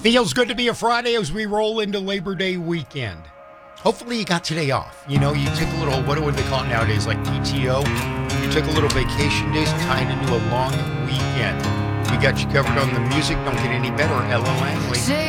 Feels good to be a Friday as we roll into Labor Day weekend. Hopefully you got today off. You know, you took a little, what do they call it nowadays, like PTO? You took a little vacation days, tying into a long weekend. We got you covered on the music. Don't get any better, Ella Langley.